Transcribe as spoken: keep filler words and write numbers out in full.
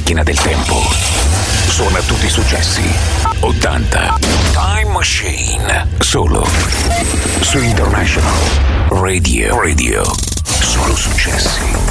macchina del tempo. Suona tutti i successi ottanta. Time Machine. Solo su International Radio. Radio. Solo successi.